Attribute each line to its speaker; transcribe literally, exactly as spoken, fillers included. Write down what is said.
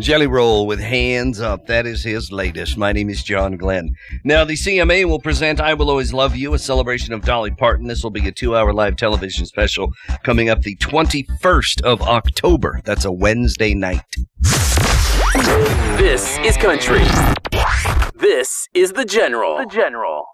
Speaker 1: Jelly Roll with Hands Up. That is his latest. My name is John Glenn. Now, the C M A will present I Will Always Love You, a celebration of Dolly Parton. This will be a two-hour live television special coming up the twenty-first of October. That's a Wednesday night.
Speaker 2: This is country. This is The General. The General.